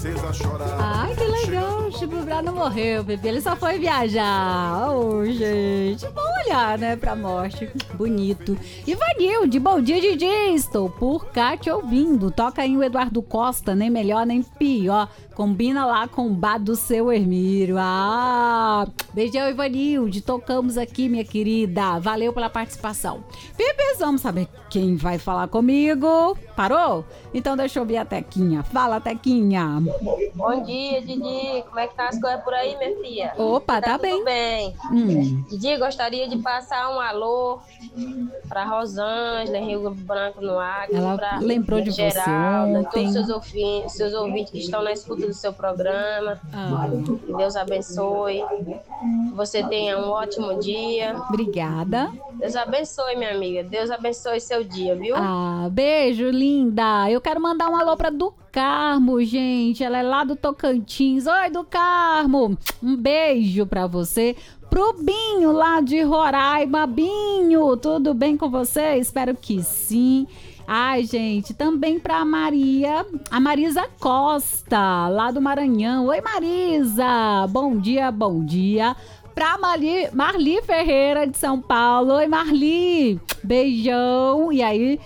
Ai, que legal, tipo, pra não morrer, o bebê, ele só foi viajar. Oh, gente, bom olhar, né, pra morte. Bonito. Ivanilde, bom dia, Didi. Estou por cá te ouvindo. Toca aí o Eduardo Costa, nem melhor nem pior. Combina lá com o bar do seu Hermírio. Ah, beijão, Ivanilde. Tocamos aqui, minha querida. Valeu pela participação. Pipis, vamos saber quem vai falar comigo. Parou? Então deixa eu ouvir a Tequinha. Fala, Tequinha. Bom dia, Didi. Como é que tá as coisas por aí, minha filha? Opa, tá bem. Tudo bem. Didi, gostaria de passar um alô pra Rosângela, em Rio Branco, no Acre. Ela pra lembrou de você Geralda, ontem. todos seus ouvintes que estão na escuta do seu programa. Que Deus abençoe. Que você tenha um ótimo dia. Obrigada. Deus abençoe, minha amiga. Deus abençoe seu dia, viu? Ah, beijo, linda. Eu quero mandar um alô pra do Carmo, gente. Ela é lá do Tocantins. Oi, do Carmo. Um beijo pra você. Pro Binho, lá de Roraima. Binho, tudo bem com você? Espero que sim. Ai, gente, também pra Maria, a Marisa Costa, lá do Maranhão. Oi, Marisa. Bom dia, bom dia. Pra Marli Ferreira, de São Paulo. Oi, Marli. Beijão. E aí,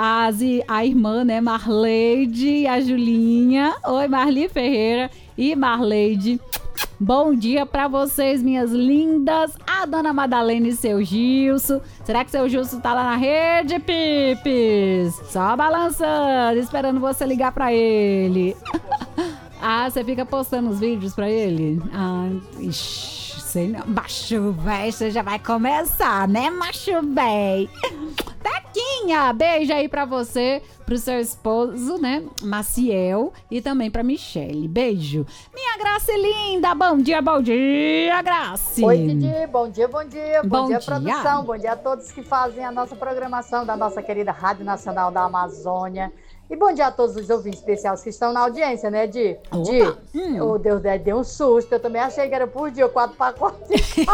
a irmã, né, Marleide e a Julinha. Oi, Marli Ferreira e Marleide. Bom dia pra vocês, minhas lindas. A dona Madalena e seu Gilson. Será que seu Gilson tá lá na rede, Pipis? Só balançando, esperando você ligar pra ele. Ah, você fica postando os vídeos pra ele? Ah, ixi, sei não. Macho véi, você já vai começar, né, macho véi? Tequinha, beijo aí pra você, pro seu esposo, né, Maciel, e também pra Michele. Beijo. Minha Grace linda, bom dia, Grace. Oi, Didi, bom dia, bom dia. Bom dia. Produção, bom dia a todos que fazem a nossa programação da nossa querida Rádio Nacional da Amazônia. E bom dia a todos os ouvintes especiais que estão na audiência, né, Di? Di, oh, Deus, deu um susto. Eu também achei que era por dia, 4 pacotes de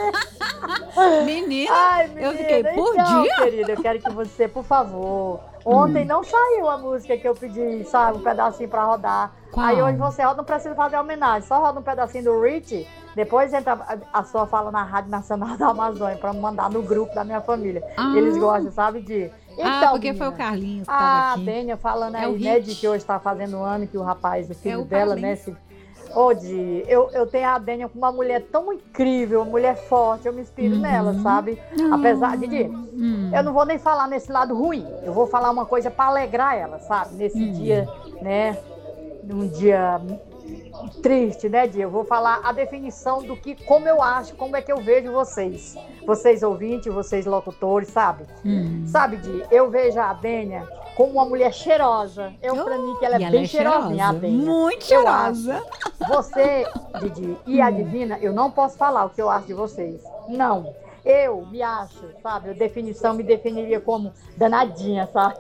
café. Menina, Ai, menina, eu fiquei por então, dia? querida, eu quero que você, por favor... Ontem não saiu a música que eu pedi, sabe, um pedacinho pra rodar. Qual? Aí hoje você roda, não precisa fazer homenagem, só roda um pedacinho do Rich, depois entra a sua fala na Rádio Nacional da Amazônia pra mandar no grupo da minha família. Eles gostam, sabe, de... Então, porque menina, foi o Carlinhos que tava aqui. A Dênia falando É aí, o né, Rich. de que hoje tá fazendo um ano, que o rapaz, o filho o dela, Carlinhos. né, Di, eu tenho a Dênia como uma mulher tão incrível, uma mulher forte, eu me inspiro nela, sabe? Apesar de, eu não vou nem falar nesse lado ruim, eu vou falar uma coisa pra alegrar ela, sabe? Nesse dia, né? Num dia triste, né, Di? Eu vou falar a definição do que, como eu acho, como é que eu vejo vocês. Vocês ouvintes, vocês locutores, sabe? Sabe, Di, eu vejo a Dênia como uma mulher cheirosa. Pra mim, que ela é bem cheirosinha, a Dênia. Muito cheirosa. Você, Didi, e a Divina, eu não posso falar o que eu acho de vocês. Não. Eu me acho, sabe? A definição me definiria como danadinha, sabe?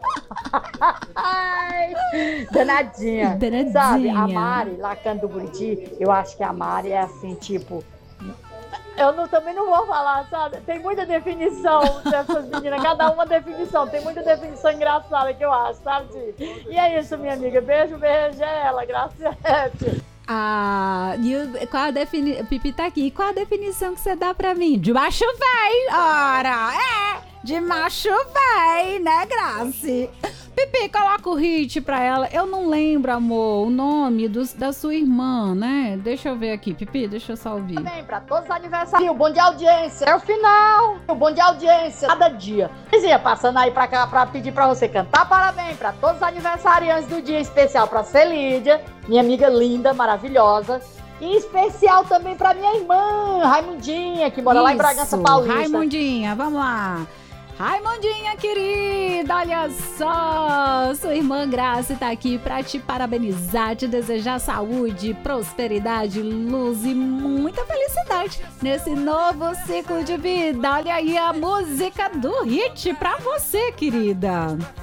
Ai, danadinha. Sabe? A Mari, lá Canto do Buriti, eu acho que a Mari é assim, tipo... também não vou falar, sabe? Tem muita definição dessas meninas, cada uma definição. Tem muita definição engraçada que eu acho, sabe? E é isso, minha amiga. Beijo, é ela, Graciete. Pipi tá aqui. Qual a definição que você dá pra mim? De macho véi, ora, de macho véi, né, Grace? Pipi, coloca o hit pra ela. Eu não lembro, amor, o nome da sua irmã, né? Deixa eu ver aqui, Pipi, deixa eu só ouvir. Também, pra todos os aniversários, bom de audiência. É o final, o bom de audiência, cada dia. Dizia, passando aí pra cá pra pedir pra você cantar parabéns pra todos os aniversariantes do dia, em especial pra Celídia, minha amiga linda, maravilhosa. E em especial também pra minha irmã, Raimundinha, que mora lá em Bragança Paulista. Raimundinha, vamos lá. Raimundinha, querida, olha só, sua irmã Graça tá aqui pra te parabenizar, te desejar saúde, prosperidade, luz e muita felicidade nesse novo ciclo de vida. Olha aí a música do hit pra você, querida.